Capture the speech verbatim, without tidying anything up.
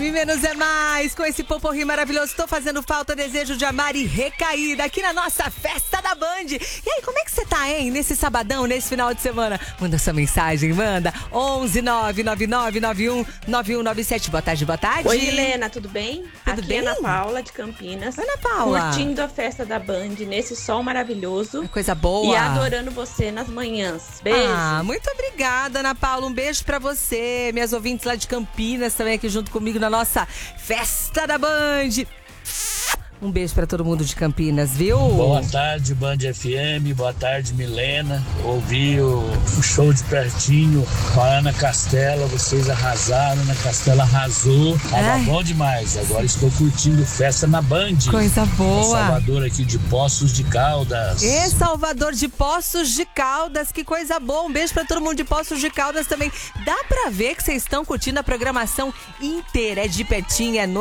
M, menos é mais. Com esse poporri maravilhoso, tô fazendo falta, desejo de amar e recair aqui na nossa festa da Band. E aí, como é que você tá, hein? Nesse sabadão, nesse final de semana? Manda sua mensagem, manda. onze nove nove nove nove um nove um nove sete. Boa tarde, boa tarde. Oi, Helena, tudo bem? Tudo aqui bem? é Ana Paula, de Campinas. Ana Paula. Curtindo a festa da Band nesse sol maravilhoso. Coisa boa. E adorando você nas manhãs. Beijo. Ah, muito obrigada, Ana Paula. Um beijo pra você, minhas ouvintes lá de Campinas também aqui junto comigo na nossa festa da Band. Um beijo pra todo mundo de Campinas, viu? Boa tarde, Band F M. Boa tarde, Milena. Ouvi o, o show de pertinho com a Ana Castela. Vocês arrasaram. Ana Castela arrasou. Tava Ai. bom demais. Agora estou curtindo festa na Band. Coisa boa. Salvador aqui de Poços de Caldas. E Salvador de Poços de Caldas, que coisa boa. Um beijo pra todo mundo de Poços de Caldas também. Dá pra ver que vocês estão curtindo a programação inteira. É de pertinho, é